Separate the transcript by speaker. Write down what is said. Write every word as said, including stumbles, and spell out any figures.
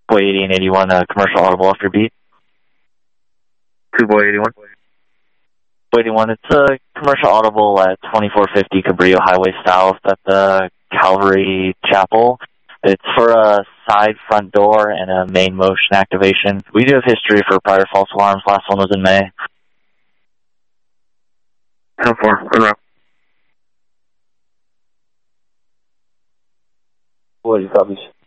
Speaker 1: Boy eighty and eighty-one, uh, commercial audible off your beat.
Speaker 2: Two Boy eighty-one.
Speaker 1: Boy eighty-one, it's a commercial audible at twenty-four fifty Cabrillo Highway South at the Calvary Chapel. It's for a side front door and a main motion activation. We do have history for prior false alarms. Last one was in May.
Speaker 2: ten four, around.
Speaker 3: What, you copies?